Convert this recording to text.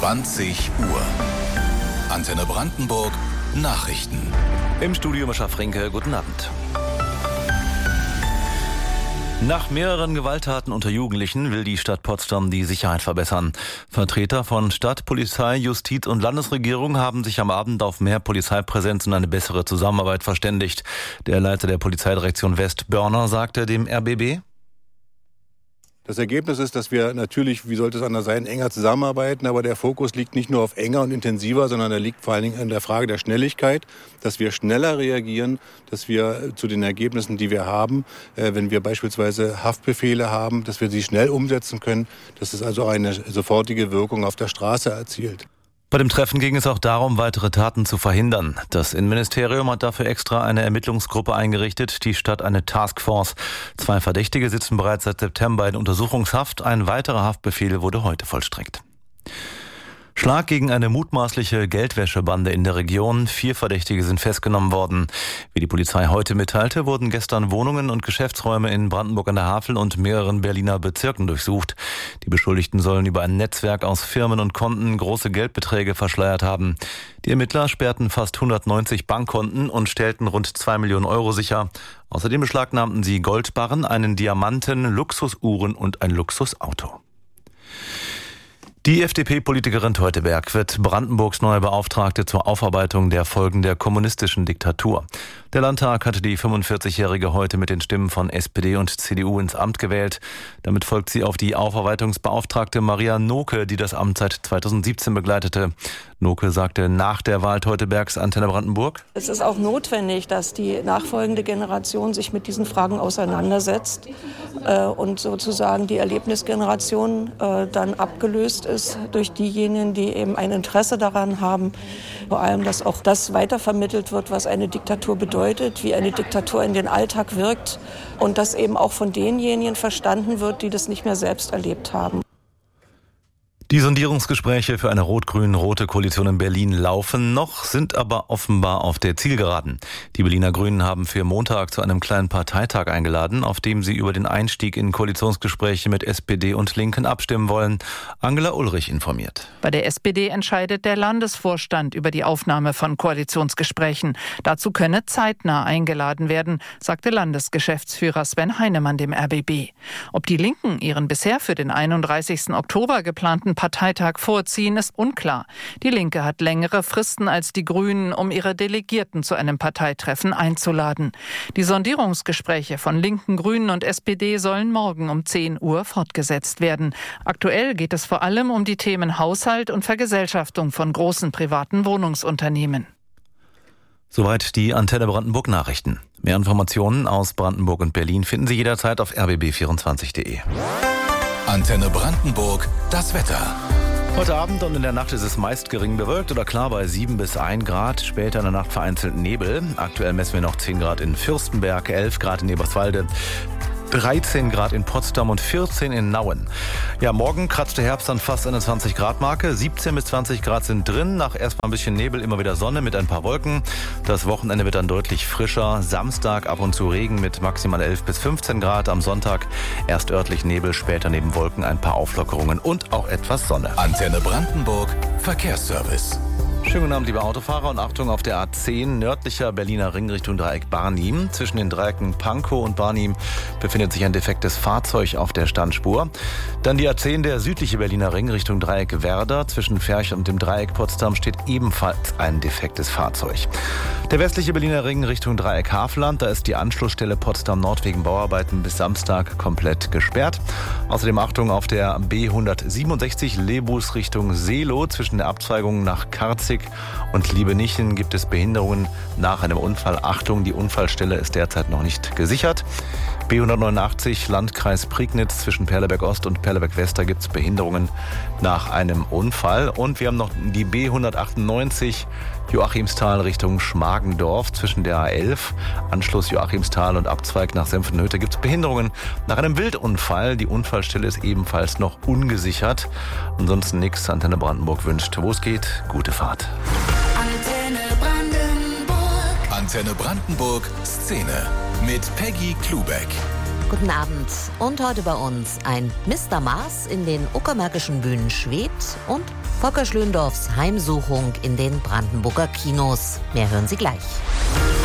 20 Uhr. Antenne Brandenburg Nachrichten. Im Studio Mischa Frinke, guten Abend. Nach mehreren Gewalttaten unter Jugendlichen will die Stadt Potsdam die Sicherheit verbessern. Vertreter von Stadt, Polizei, Justiz und Landesregierung haben sich am Abend auf mehr Polizeipräsenz und eine bessere Zusammenarbeit verständigt. Der Leiter der Polizeidirektion West, Börner, sagte dem RBB: Das Ergebnis ist, dass wir natürlich, wie sollte es anders sein, enger zusammenarbeiten. Aber der Fokus liegt nicht nur auf enger und intensiver, sondern er liegt vor allen Dingen in der Frage der Schnelligkeit, dass wir schneller reagieren, dass wir zu den Ergebnissen, die wir haben, wenn wir beispielsweise Haftbefehle haben, dass wir sie schnell umsetzen können, dass es also eine sofortige Wirkung auf der Straße erzielt. Bei dem Treffen ging es auch darum, weitere Taten zu verhindern. Das Innenministerium hat dafür extra eine Ermittlungsgruppe eingerichtet, die Stadt eine Taskforce. 2 Verdächtige sitzen bereits seit September in Untersuchungshaft. Ein weiterer Haftbefehl wurde heute vollstreckt. Schlag gegen eine mutmaßliche Geldwäschebande in der Region. 4 Verdächtige sind festgenommen worden. Wie die Polizei heute mitteilte, wurden gestern Wohnungen und Geschäftsräume in Brandenburg an der Havel und mehreren Berliner Bezirken durchsucht. Die Beschuldigten sollen über ein Netzwerk aus Firmen und Konten große Geldbeträge verschleiert haben. Die Ermittler sperrten fast 190 Bankkonten und stellten rund 2 Millionen Euro sicher. Außerdem beschlagnahmten sie Goldbarren, einen Diamanten, Luxusuhren und ein Luxusauto. Die FDP-Politikerin Teuteberg wird Brandenburgs neue Beauftragte zur Aufarbeitung der Folgen der kommunistischen Diktatur. Der Landtag hatte die 45-Jährige heute mit den Stimmen von SPD und CDU ins Amt gewählt. Damit folgt sie auf die Aufarbeitungsbeauftragte Maria Noke, die das Amt seit 2017 begleitete. Noke sagte nach der Wahl Teutebergs Antenne Brandenburg: Es ist auch notwendig, dass die nachfolgende Generation sich mit diesen Fragen auseinandersetzt und sozusagen die Erlebnisgeneration dann abgelöst ist durch diejenigen, die eben ein Interesse daran haben, vor allem, dass auch das weitervermittelt wird, was eine Diktatur bedeutet, wie eine Diktatur in den Alltag wirkt und dass eben auch von denjenigen verstanden wird, die das nicht mehr selbst erlebt haben. Die Sondierungsgespräche für eine rot-grün-rote Koalition in Berlin laufen noch, sind aber offenbar auf der Zielgeraden. Die Berliner Grünen haben für Montag zu einem kleinen Parteitag eingeladen, auf dem sie über den Einstieg in Koalitionsgespräche mit SPD und Linken abstimmen wollen. Angela Ulrich informiert. Bei der SPD entscheidet der Landesvorstand über die Aufnahme von Koalitionsgesprächen. Dazu könne zeitnah eingeladen werden, sagte Landesgeschäftsführer Sven Heinemann dem RBB. Ob die Linken ihren bisher für den 31. Oktober geplanten Parteitag vorziehen, ist unklar. Die Linke hat längere Fristen als die Grünen, um ihre Delegierten zu einem Parteitreffen einzuladen. Die Sondierungsgespräche von Linken, Grünen und SPD sollen morgen um 10 Uhr fortgesetzt werden. Aktuell geht es vor allem um die Themen Haushalt und Vergesellschaftung von großen privaten Wohnungsunternehmen. Soweit die Antenne Brandenburg Nachrichten. Mehr Informationen aus Brandenburg und Berlin finden Sie jederzeit auf rbb24.de. Antenne Brandenburg, das Wetter. Heute Abend und in der Nacht ist es meist gering bewölkt oder klar bei 7 bis 1 Grad. Später in der Nacht vereinzelt Nebel. Aktuell messen wir noch 10 Grad in Fürstenberg, 11 Grad in Eberswalde, 13 Grad in Potsdam und 14 in Nauen. Ja, morgen kratzt der Herbst dann fast an der 20-Grad-Marke. 17 bis 20 Grad sind drin. Nach erstmal ein bisschen Nebel, immer wieder Sonne mit ein paar Wolken. Das Wochenende wird dann deutlich frischer. Samstag ab und zu Regen mit maximal 11 bis 15 Grad. Am Sonntag erst örtlich Nebel, später neben Wolken ein paar Auflockerungen und auch etwas Sonne. Antenne Brandenburg Verkehrsservice. Schönen guten Abend, liebe Autofahrer, und Achtung auf der A10 nördlicher Berliner Ring Richtung Dreieck Barnim. Zwischen den Dreiecken Pankow und Barnim befindet sich ein defektes Fahrzeug auf der Standspur. Dann die A10 der südliche Berliner Ring Richtung Dreieck Werder. Zwischen Ferch und dem Dreieck Potsdam steht ebenfalls ein defektes Fahrzeug. Der westliche Berliner Ring Richtung Dreieck Havelland, da ist die Anschlussstelle Potsdam Nord wegen Bauarbeiten bis Samstag komplett gesperrt. Außerdem Achtung auf der B167 Lebus Richtung Seelow. Zwischen der Abzweigung nach Karzig und Liebenichen gibt es Behinderungen nach einem Unfall. Achtung, die Unfallstelle ist derzeit noch nicht gesichert. B189 Landkreis Prignitz zwischen Perleberg Ost und Perleberg West, da gibt es Behinderungen nach einem Unfall. Und wir haben noch die B198 Joachimsthal Richtung Schmargendorf zwischen der A11, Anschluss Joachimsthal und Abzweig nach Senftenhütte gibt es Behinderungen nach einem Wildunfall. Die Unfallstelle ist ebenfalls noch ungesichert. Ansonsten nichts. Antenne Brandenburg wünscht, wo es geht, gute Fahrt. Antenne Brandenburg. Antenne Brandenburg Szene mit Peggy Klubeck. Guten Abend. Und heute bei uns ein Mr. Mars in den Uckermärkischen Bühnen Schwedt und Volker Schlöndorffs Heimsuchung in den Brandenburger Kinos. Mehr hören Sie gleich.